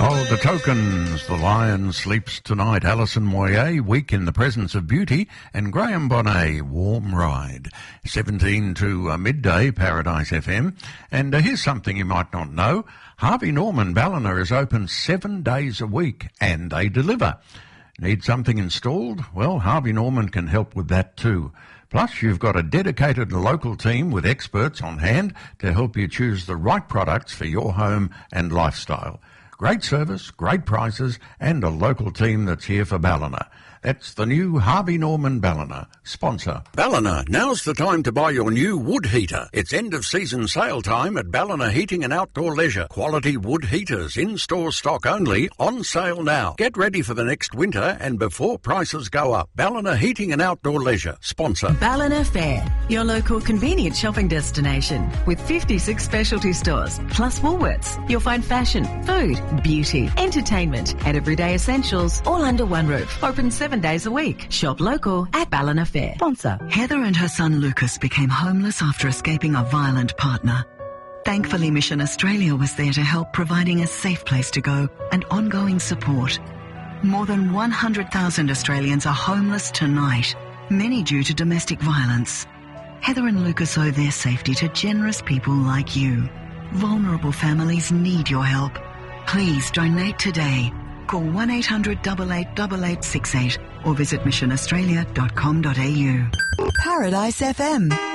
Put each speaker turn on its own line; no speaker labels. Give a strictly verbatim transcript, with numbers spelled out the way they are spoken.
Oh, the tokens. The Lion sleeps tonight. Alison Moyet, Weak in the Presence of Beauty, and Graham Bonnet, Warm Ride. seventeen to uh, midday, Paradise F M. And uh, here's something you might not know. Harvey Norman Ballina is open seven days a week, and they deliver. Need something installed? Well, Harvey Norman can help with that too. Plus, you've got a dedicated local team with experts on hand to help you choose the right products for your home and lifestyle. Great service, great prices, and a local team that's here for Ballina. That's the new Harvey Norman Ballina sponsor. Ballina, now's the time to buy your new wood heater. It's end-of-season sale time at Ballina Heating and Outdoor Leisure. Quality wood heaters, in-store stock only, on sale now. Get ready for the next winter and before prices go up. Ballina Heating and Outdoor Leisure sponsor.
Ballina Fair, your local convenient shopping destination with fifty-six specialty stores, plus Woolworths. You'll find fashion, food, beauty, entertainment, and everyday essentials all under one roof. Open seven days a week. Shop local at Ballina Fair. Sponsor.
Heather and her son Lucas became homeless after escaping a violent partner. Thankfully, Mission Australia was there to help, providing a safe place to go and ongoing support. More than one hundred thousand Australians are homeless tonight, many due to domestic violence. Heather and Lucas owe their safety to generous people like you. Vulnerable families need your help. Please donate today. Call one eight hundred eight eight eight eight six eight or visit mission australia dot com dot a u.
Paradise F M.